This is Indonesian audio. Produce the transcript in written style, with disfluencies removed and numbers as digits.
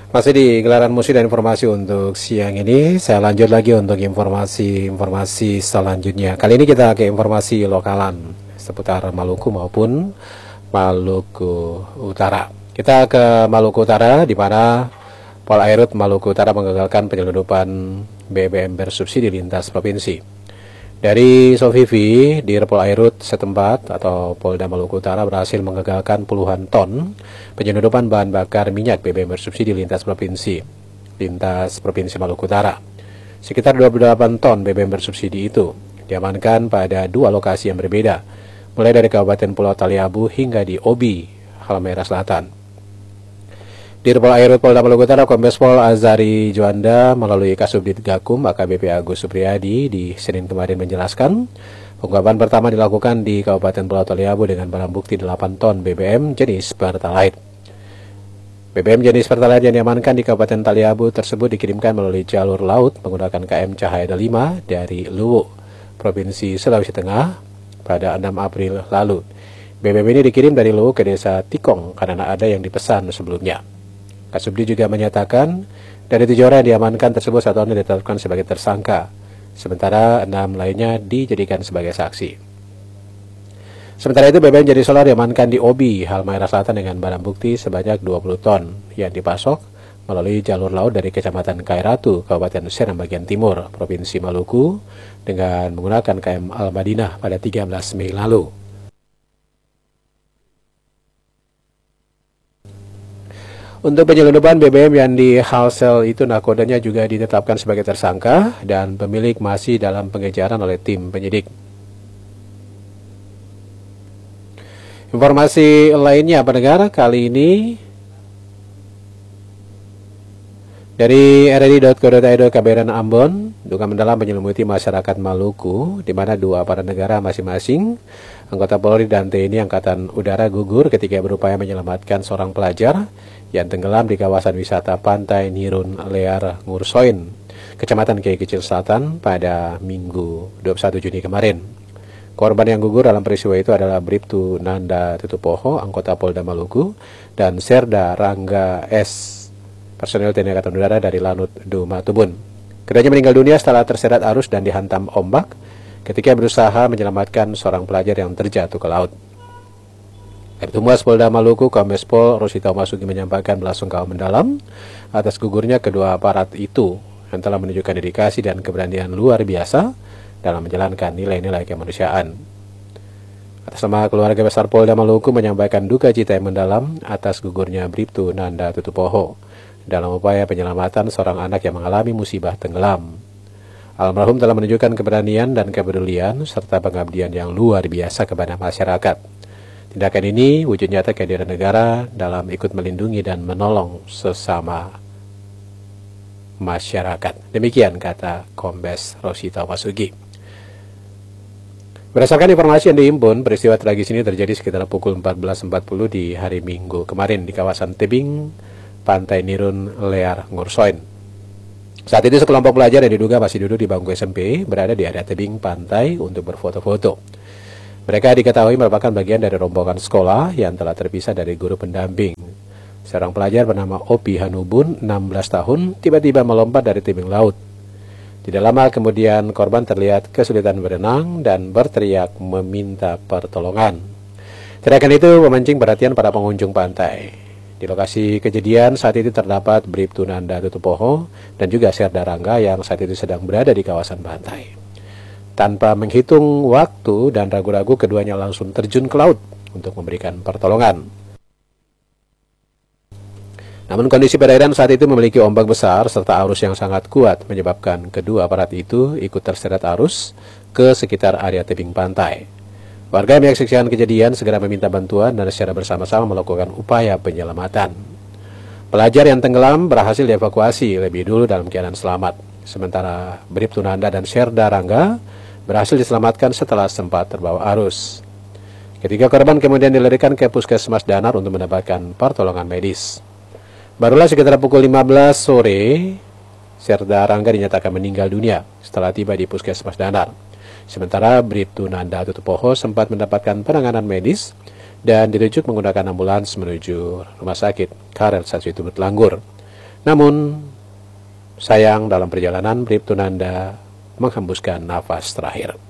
Masih di gelaran musik dan informasi untuk siang ini, saya lanjut lagi untuk informasi selanjutnya. Kali ini kita ke informasi lokalan seputar Maluku maupun Maluku Utara. Kita ke Maluku Utara, di mana Polairut Maluku Utara menggagalkan penyelundupan BBM bersubsidi lintas provinsi. Dari Sofivi, di Polairut setempat atau Polda Maluku Utara berhasil menggagalkan puluhan ton penyelundupan bahan bakar minyak BBM bersubsidi lintas provinsi Maluku Utara. Sekitar 28 ton BBM bersubsidi itu diamankan pada dua lokasi yang berbeda, mulai dari Kabupaten Pulau Taliabu hingga di Obi, Halmahera Selatan. Di Polairut Polda Maluku Utara, Kombes Pol Azari Juanda melalui Kasubdit Gakum AKBP Agus Supriyadi di Senin kemarin menjelaskan, pengungkapan pertama dilakukan di Kabupaten Pulau Taliabu dengan barang bukti 8 ton BBM jenis Pertalite. BBM jenis Pertalite yang diamankan di Kabupaten Taliabu tersebut dikirimkan melalui jalur laut menggunakan KM Cahaya 5 dari Luwu, Provinsi Sulawesi Tengah pada 6 April lalu. BBM ini dikirim dari Luwu ke desa Tikong karena ada yang dipesan sebelumnya. Kasubdi juga menyatakan dari 7 orang yang diamankan tersebut 1 orang ditetapkan sebagai tersangka, sementara 6 lainnya dijadikan sebagai saksi. Sementara itu BBM jadi solar diamankan di Obi, Halmahera Selatan dengan barang bukti sebanyak 20 ton yang dipasok melalui jalur laut dari Kecamatan Kairatu, Kabupaten Seram bagian timur, Provinsi Maluku dengan menggunakan KM Al-Madinah pada 13 Mei lalu. Untuk penyelundupan BBM yang di Halsel itu nakodanya juga ditetapkan sebagai tersangka dan pemilik masih dalam pengejaran oleh tim penyidik. Informasi lainnya pendengar kali ini dari rri.co.id KBRI Ambon, duka mendalam menyelimuti masyarakat Maluku, di mana 2 aparat negara masing-masing, anggota Polri dan TNI Angkatan Udara gugur ketika berupaya menyelamatkan seorang pelajar yang tenggelam di kawasan wisata Pantai Nirun Lear Ngursoin, Kecamatan Kiai Kecil Selatan pada Minggu 21 Juni kemarin. Korban yang gugur dalam peristiwa itu adalah Bribtu Nanda Tutupoho, anggota Polda Maluku, dan Serda Rangga S, personel TNI Angkatan Udara dari Lanut Dumatubun. Keduanya meninggal dunia setelah terseret arus dan dihantam ombak ketika berusaha menyelamatkan seorang pelajar yang terjatuh ke laut. Humas Polda Maluku, Kombes Pol Rosita Masugi menyampaikan belasungkawa mendalam atas gugurnya kedua aparat itu yang telah menunjukkan dedikasi dan keberanian luar biasa dalam menjalankan nilai-nilai kemanusiaan. Atas nama keluarga besar Polda Maluku menyampaikan duka cita yang mendalam atas gugurnya Bribtu Nanda Tutupoho dalam upaya penyelamatan seorang anak yang mengalami musibah tenggelam. Almarhum telah menunjukkan keberanian dan kepedulian serta pengabdian yang luar biasa kepada masyarakat. Tindakan ini wujud nyata kehadiran negara dalam ikut melindungi dan menolong sesama masyarakat. Demikian kata Kombes Rosita Masugi. Berdasarkan informasi yang dihimpun, peristiwa tragis ini terjadi sekitar pukul 14.40 di hari Minggu kemarin di kawasan tebing Pantai Nirun Lear Ngursoin. Saat itu sekelompok pelajar yang diduga masih duduk di bangku SMP berada di area tebing pantai untuk berfoto-foto. Mereka diketahui merupakan bagian dari rombongan sekolah yang telah terpisah dari guru pendamping. Seorang pelajar bernama Opi Hanubun, 16 tahun, tiba-tiba melompat dari tebing laut. Tidak lama kemudian korban terlihat kesulitan berenang dan berteriak meminta pertolongan. Teriakan itu memancing perhatian para pengunjung pantai. Di lokasi kejadian saat itu terdapat Bribtu Nanda Tutupoho dan juga Serda Rangga yang saat itu sedang berada di kawasan pantai. Tanpa menghitung waktu dan ragu-ragu, keduanya langsung terjun ke laut untuk memberikan pertolongan. Namun kondisi perairan saat itu memiliki ombak besar serta arus yang sangat kuat menyebabkan kedua aparat itu ikut terseret arus ke sekitar area tebing pantai. Warga yang menyaksikan kejadian segera meminta bantuan dan secara bersama-sama melakukan upaya penyelamatan. Pelajar yang tenggelam berhasil dievakuasi lebih dulu dalam keadaan selamat. Sementara Bribtu Nanda dan Serda Rangga berhasil diselamatkan setelah sempat terbawa arus. Ketiga korban kemudian dilarikan ke Puskesmas Danar untuk mendapatkan pertolongan medis. Barulah sekitar pukul 15 sore, Serda Rangga dinyatakan meninggal dunia setelah tiba di Puskesmas Danar. Sementara Bribtu Nanda Tutupoho sempat mendapatkan penanganan medis dan dirujuk menggunakan ambulans menuju rumah sakit Karel Saswito Langgur. Namun, sayang dalam perjalanan Bribtu Nanda menghembuskan nafas terakhir.